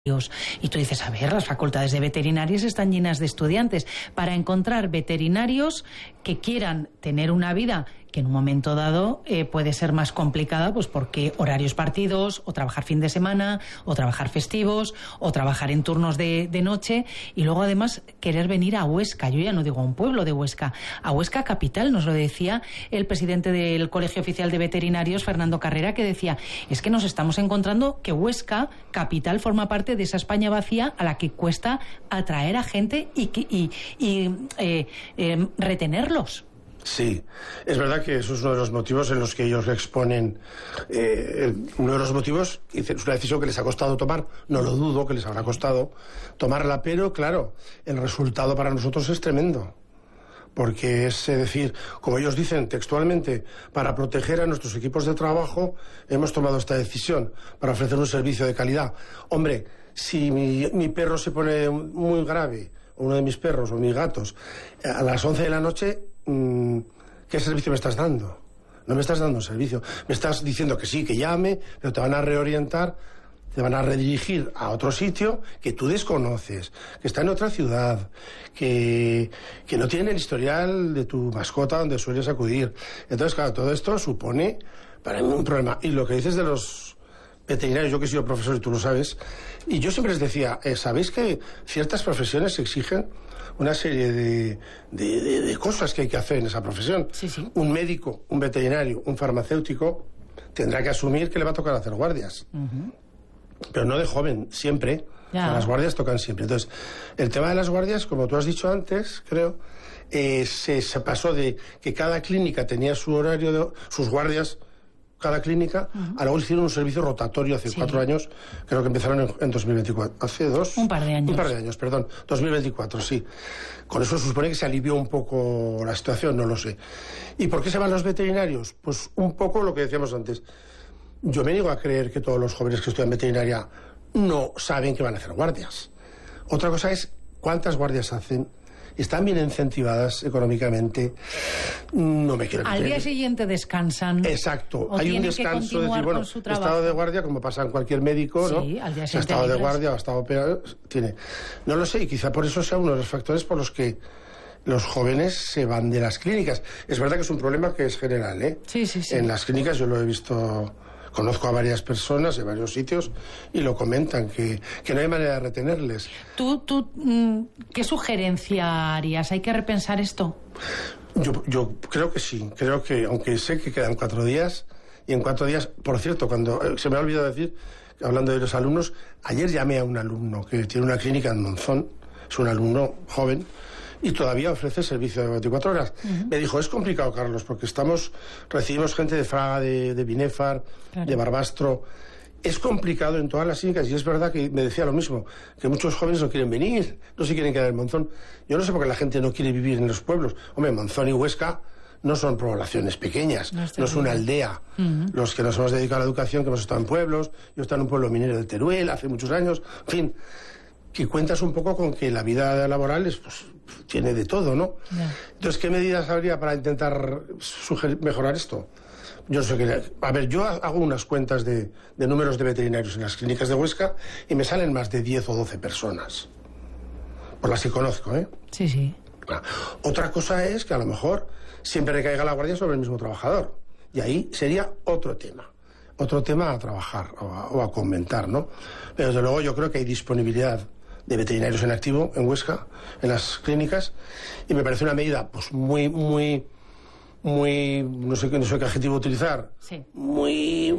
Y tú dices, a ver, las facultades de veterinarias están llenas de estudiantes. Para encontrar veterinarios que quieran tener una vida que en un momento dado puede ser más complicada, pues porque horarios partidos, o trabajar fin de semana, o trabajar festivos, o trabajar en turnos de noche, y luego además querer venir a Huesca. Yo ya no digo a un pueblo de Huesca, a Huesca capital. Nos lo decía el presidente del Colegio Oficial de Veterinarios, Fernando Carrera, que decía, es que nos estamos encontrando que Huesca capital forma parte de esa España vacía a la que cuesta atraer a gente y retenerlos. Sí, es verdad que eso es uno de los motivos en los que ellos exponen, uno de los motivos, es una decisión que les ha costado tomar, no lo dudo que les habrá costado tomarla, pero claro, el resultado para nosotros es tremendo, porque es decir, como ellos dicen textualmente, para proteger a nuestros equipos de trabajo hemos tomado esta decisión, para ofrecer un servicio de calidad. Hombre, si mi perro se pone muy grave, o uno de mis perros o mis gatos, a las 11 de la noche, ¿qué servicio me estás dando? No me estás dando un servicio. Me estás diciendo que sí, que llame, pero te van a reorientar, te van a redirigir a otro sitio que tú desconoces, que está en otra ciudad, que no tiene el historial de tu mascota donde sueles acudir. Entonces, claro, todo esto supone para mí un problema. Y lo que dices de los veterinarios, yo que he sido profesor y tú lo sabes, y yo siempre les decía, ¿sabéis que ciertas profesiones exigen una serie de cosas que hay que hacer en esa profesión? Sí, sí. Un médico, un veterinario, un farmacéutico tendrá que asumir que le va a tocar hacer guardias. Pero no de joven, siempre. O sea, las guardias tocan siempre. Entonces, el tema de las guardias, como tú has dicho antes, creo, se pasó de que cada clínica tenía su horario, sus guardias, cada clínica, a luego hicieron un servicio rotatorio hace 4 años, creo que empezaron en 2024, hace un par de años, perdón, 2024, sí. Con eso se supone que se alivió un poco la situación, no lo sé. ¿Y por qué se van los veterinarios? Pues un poco lo que decíamos antes. Yo me niego a creer que todos los jóvenes que estudian veterinaria no saben que van a hacer guardias. Otra cosa es cuántas guardias hacen. Están bien incentivadas económicamente. No me quiero creer. Al día siguiente descansan. Exacto. Hay un descanso de decir, bueno, estado de guardia, como pasa en cualquier médico, ¿no? Sí, al día siguiente. Estado de guardia o estado operado, tiene. No lo sé, y quizá por eso sea uno de los factores por los que los jóvenes se van de las clínicas. Es verdad que es un problema que es general, ¿eh? Sí. En las clínicas yo lo he visto. Conozco a varias personas en varios sitios y lo comentan, que no hay manera de retenerles. ¿Tú qué sugerencia harías? ¿Hay que repensar esto? Yo creo que sí. Creo que, aunque sé que quedan 4 días, y en 4 días, por cierto, cuando se me ha olvidado decir, hablando de los alumnos, ayer llamé a un alumno que tiene una clínica en Monzón, es un alumno joven, y todavía ofrece servicio de 24 horas. Me dijo, es complicado, Carlos, porque recibimos gente de Fraga, de Binefar, de Barbastro. Es complicado en todas las clínicas, y es verdad que me decía lo mismo, que muchos jóvenes no quieren venir, no se quieren quedar en Monzón. Yo no sé por qué la gente no quiere vivir en los pueblos. Hombre, Monzón y Huesca no son poblaciones pequeñas, no es una aldea. Los que nos hemos dedicado a la educación, que hemos estado en pueblos, yo he estado en un pueblo minero de Teruel hace muchos años, en fin, que cuentas un poco con que la vida laboral tiene de todo, ¿no? Entonces, ¿qué medidas habría para intentar mejorar esto? Yo no sé qué. A ver, yo hago unas cuentas de números de veterinarios en las clínicas de Huesca y me salen más de 10 o 12 personas. Por las que conozco, ¿eh? Sí. Otra cosa es que a lo mejor siempre recaiga la guardia sobre el mismo trabajador. Y ahí sería otro tema a trabajar o a comentar, ¿no? Pero desde luego yo creo que hay disponibilidad de veterinarios en activo en Huesca, en las clínicas, y me parece una medida pues muy, no sé qué adjetivo utilizar, muy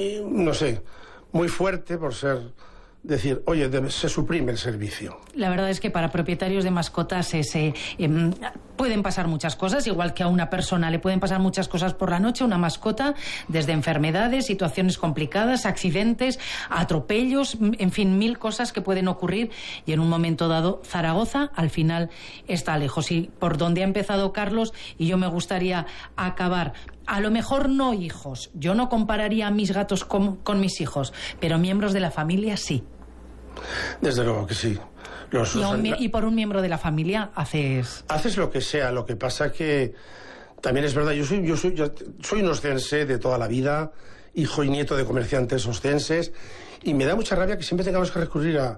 fuerte por ser decir, oye, se suprime el servicio. La verdad es que para propietarios de mascotas pueden pasar muchas cosas, igual que a una persona le pueden pasar muchas cosas por la noche, una mascota, desde enfermedades, situaciones complicadas, accidentes, atropellos, en fin, 1000 cosas que pueden ocurrir, y en un momento dado Zaragoza al final está lejos. Y por donde ha empezado Carlos, y yo me gustaría acabar, a lo mejor no hijos, yo no compararía a mis gatos con mis hijos, pero miembros de la familia sí. Desde luego que sí. Y por un miembro de la familia haces lo que sea. Lo que pasa que también es verdad, yo soy un oscense de toda la vida, hijo y nieto de comerciantes oscenses, y me da mucha rabia que siempre tengamos que recurrir a